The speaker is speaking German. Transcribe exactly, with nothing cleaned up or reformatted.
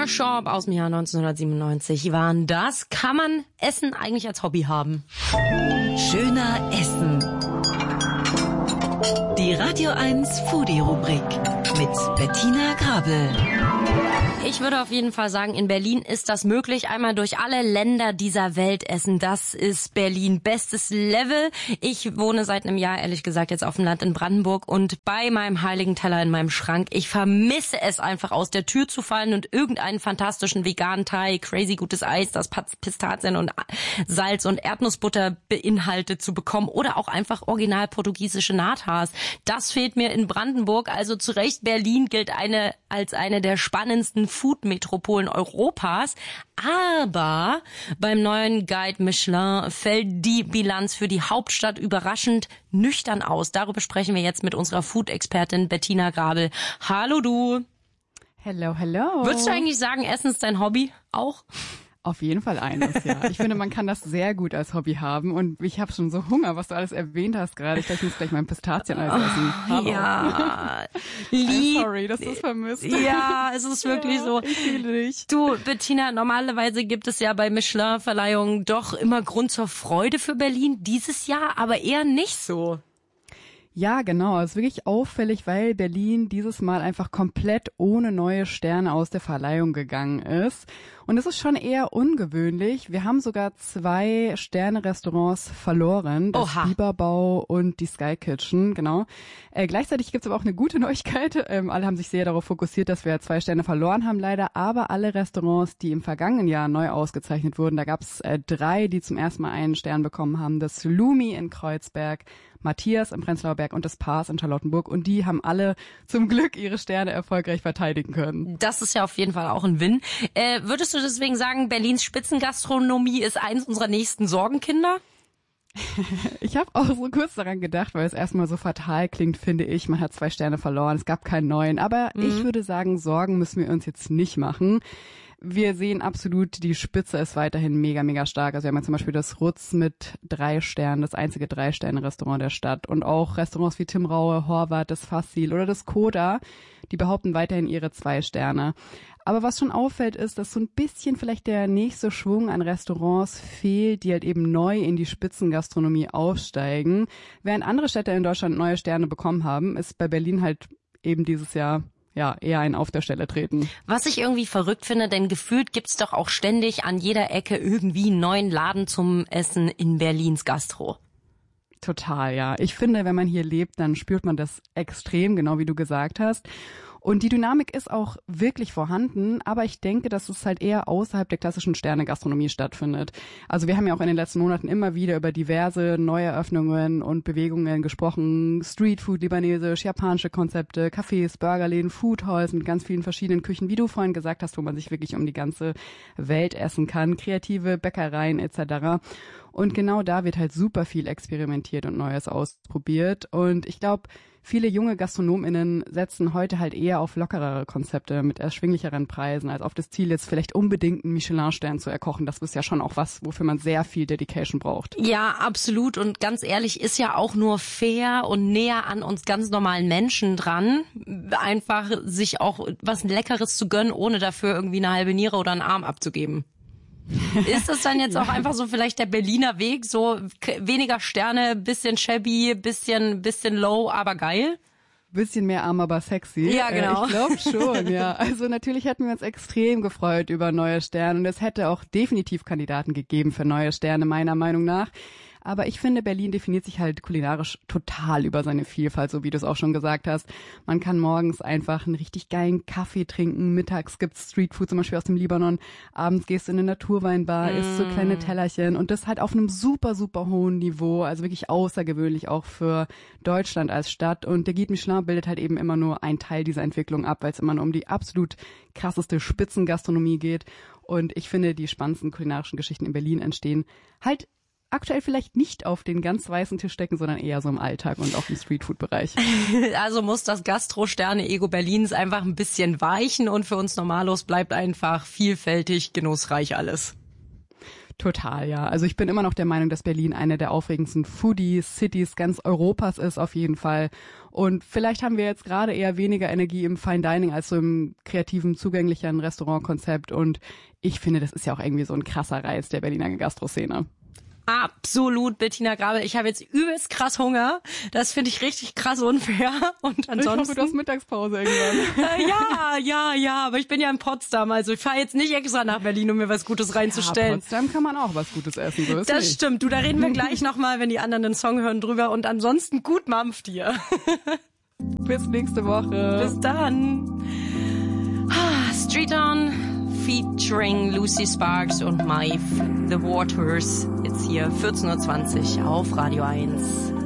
Bettina Schorb aus dem Jahr neunzehnhundertsiebenundneunzig waren das. Kann man Essen eigentlich als Hobby haben? Schöner Essen. Die Radio eins Foodie-Rubrik mit Bettina Grabel. Ich würde auf jeden Fall sagen, in Berlin ist das möglich. Einmal durch alle Länder dieser Welt essen. Das ist Berlin. Bestes Level. Ich wohne seit einem Jahr, ehrlich gesagt, jetzt auf dem Land in Brandenburg. Und bei meinem heiligen Teller in meinem Schrank, ich vermisse es einfach, aus der Tür zu fallen und irgendeinen fantastischen veganen Thai, crazy gutes Eis, das Pistazien und Salz und Erdnussbutter beinhaltet zu bekommen. Oder auch einfach original portugiesische Natas. Das fehlt mir in Brandenburg. Also zu Recht, Berlin gilt eine als eine der spannendsten Food-Metropolen Europas. Aber beim neuen Guide Michelin fällt die Bilanz für die Hauptstadt überraschend nüchtern aus. Darüber sprechen wir jetzt mit unserer Food-Expertin Bettina Grabel. Hallo du. Hello, hello. Würdest du eigentlich sagen, Essen ist dein Hobby auch? Auf jeden Fall eines, ja. Ich finde, man kann das sehr gut als Hobby haben. Und ich habe schon so Hunger, was du alles erwähnt hast gerade. Ich glaube, ich muss gleich mein Pistazieneis essen. Hallo. Ja. I'm sorry, dass du es vermisst. Ja, es ist wirklich ja, so. Ich fühle dich. Du, Bettina, normalerweise gibt es ja bei Michelin-Verleihungen doch immer Grund zur Freude für Berlin. Dieses Jahr aber eher nicht so. Ja, genau. Es ist wirklich auffällig, weil Berlin dieses Mal einfach komplett ohne neue Sterne aus der Verleihung gegangen ist. Und es ist schon eher ungewöhnlich. Wir haben sogar zwei Sterne-Restaurants verloren. Das Oha. Bieberbau und die Sky Kitchen, genau. Äh, gleichzeitig gibt es aber auch eine gute Neuigkeit. Ähm, alle haben sich sehr darauf fokussiert, dass wir zwei Sterne verloren haben, leider. Aber alle Restaurants, die im vergangenen Jahr neu ausgezeichnet wurden, da gab es äh, drei, die zum ersten Mal einen Stern bekommen haben. Das Lumi in Kreuzberg, Matthias im Prenzlauer Berg und das Pars in Charlottenburg. Und die haben alle zum Glück ihre Sterne erfolgreich verteidigen können. Das ist ja auf jeden Fall auch ein Win. Äh, würdest du deswegen sagen, Berlins Spitzengastronomie ist eins unserer nächsten Sorgenkinder? Ich habe auch so kurz daran gedacht, weil es erstmal so fatal klingt, finde ich. Man hat zwei Sterne verloren, es gab keinen neuen. Aber mhm. ich würde sagen, Sorgen müssen wir uns jetzt nicht machen. Wir sehen absolut, die Spitze ist weiterhin mega, mega stark. Also wir haben ja zum Beispiel das Rutz mit drei Sternen, das einzige Drei-Sterne-Restaurant der Stadt. Und auch Restaurants wie Tim Raue, Horvath, das Fassil oder das Koda, die behaupten weiterhin ihre zwei Sterne. Aber was schon auffällt, ist, dass so ein bisschen vielleicht der nächste Schwung an Restaurants fehlt, die halt eben neu in die Spitzengastronomie aufsteigen. Während andere Städte in Deutschland neue Sterne bekommen haben, ist bei Berlin halt eben dieses Jahr ja eher ein Auf der Stelle treten. Was ich irgendwie verrückt finde, denn gefühlt gibt's doch auch ständig an jeder Ecke irgendwie einen neuen Laden zum Essen in Berlins Gastro. Total, ja. Ich finde, wenn man hier lebt, dann spürt man das extrem, genau wie du gesagt hast. Und die Dynamik ist auch wirklich vorhanden, aber ich denke, dass es halt eher außerhalb der klassischen Sterne-Gastronomie stattfindet. Also wir haben ja auch in den letzten Monaten immer wieder über diverse Neueröffnungen und Bewegungen gesprochen. Streetfood, libanesisch, japanische Konzepte, Cafés, Burgerläden, Foodhalls mit ganz vielen verschiedenen Küchen, wie du vorhin gesagt hast, wo man sich wirklich um die ganze Welt essen kann, kreative Bäckereien et cetera. Und genau da wird halt super viel experimentiert und Neues ausprobiert. Und ich glaube, viele junge GastronomInnen setzen heute halt eher auf lockerere Konzepte mit erschwinglicheren Preisen, als auf das Ziel, jetzt vielleicht unbedingt einen Michelin-Stern zu erkochen. Das ist ja schon auch was, wofür man sehr viel Dedication braucht. Ja, absolut. Und ganz ehrlich, ist ja auch nur fair und näher an uns ganz normalen Menschen dran, einfach sich auch was Leckeres zu gönnen, ohne dafür irgendwie eine halbe Niere oder einen Arm abzugeben. Ist das dann jetzt ja auch einfach so vielleicht der Berliner Weg, so weniger Sterne, bisschen shabby, bisschen bisschen low, aber geil? Bisschen mehr arm, aber sexy. Ja, genau. Äh, ich glaube schon, ja. Also natürlich hätten wir uns extrem gefreut über neue Sterne und es hätte auch definitiv Kandidaten gegeben für neue Sterne, meiner Meinung nach. Aber ich finde, Berlin definiert sich halt kulinarisch total über seine Vielfalt, so wie du es auch schon gesagt hast. Man kann morgens einfach einen richtig geilen Kaffee trinken, mittags gibt's Streetfood zum Beispiel aus dem Libanon, abends gehst du in eine Naturweinbar, mm. isst so kleine Tellerchen und das halt auf einem super, super hohen Niveau, also wirklich außergewöhnlich auch für Deutschland als Stadt. Und der Guide Michelin bildet halt eben immer nur einen Teil dieser Entwicklung ab, weil es immer nur um die absolut krasseste Spitzengastronomie geht. Und ich finde, die spannendsten kulinarischen Geschichten in Berlin entstehen halt aktuell vielleicht nicht auf den ganz weißen Tisch stecken, sondern eher so im Alltag und auch im Streetfood-Bereich. Also muss das Gastro-Sterne-Ego Berlins einfach ein bisschen weichen und für uns Normalos bleibt einfach vielfältig, genussreich alles. Total, ja. Also ich bin immer noch der Meinung, dass Berlin eine der aufregendsten Foodie-Cities ganz Europas ist, auf jeden Fall. Und vielleicht haben wir jetzt gerade eher weniger Energie im Fine Dining als so im kreativen, zugänglicheren Restaurantkonzept. Und ich finde, das ist ja auch irgendwie so ein krasser Reiz der Berliner Gastroszene. Absolut, Bettina Grabel. Ich habe jetzt übelst krass Hunger. Das finde ich richtig krass unfair. Und ansonsten, ich hoffe, du hast Mittagspause irgendwann. Äh, ja, ja, ja. Aber ich bin ja in Potsdam. Also ich fahre jetzt nicht extra nach Berlin, um mir was Gutes reinzustellen. Ja, Potsdam kann man auch was Gutes essen. So ist das nicht. Stimmt. Du, da reden wir gleich nochmal, wenn die anderen den Song hören, drüber. Und ansonsten gut Mampf dir. Bis nächste Woche. Bis dann. Street On featuring Lucy Sparks und Maeve, The Waters. Jetzt hier vierzehn Uhr zwanzig auf Radio eins.